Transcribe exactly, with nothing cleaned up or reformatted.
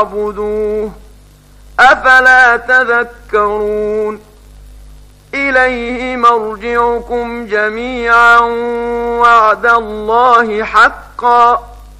فاعبدوه أفلا تذكرون إليه مرجعكم جميعا وعد الله حقا